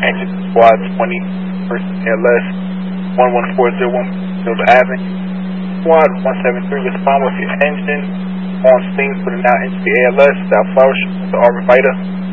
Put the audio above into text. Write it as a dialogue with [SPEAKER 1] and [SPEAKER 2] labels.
[SPEAKER 1] engine squad 20, first ALS 11401 Field Avenue. Squad 173, respond with your engine on scene for the now entry ALS, South Flower Street, the Arbor Vita.